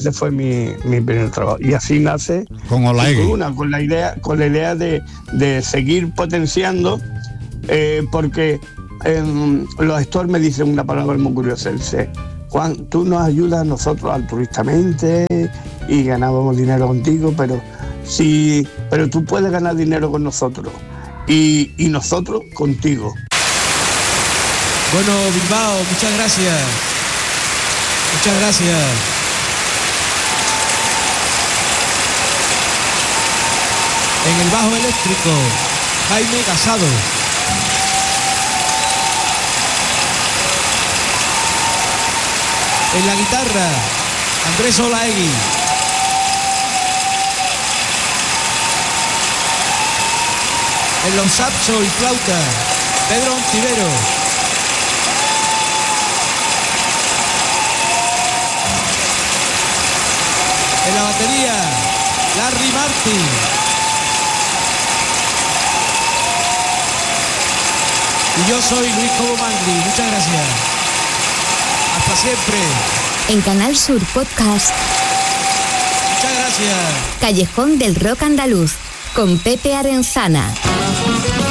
Ese fue mi primer trabajo. Y así nace con Olaegui. Con la idea de seguir potenciando, porque los gestores me dicen una palabra muy curiosa. Dice: Juan, tú nos ayudas a nosotros altruistamente y ganábamos dinero contigo, pero tú puedes ganar dinero con nosotros y nosotros contigo. Bueno, Bilbao, muchas gracias. Muchas gracias. En el bajo eléctrico, Jaime Casado. En la guitarra, Andrés Olaegui. En los saxos y flauta, Pedro Ontivero. En la batería, Larry Martin. Y yo soy Luis Cobo Mangli. Muchas gracias. Hasta siempre. En Canal Sur Podcast. Muchas gracias. Callejón del Rock Andaluz, con Pepe Arenzana.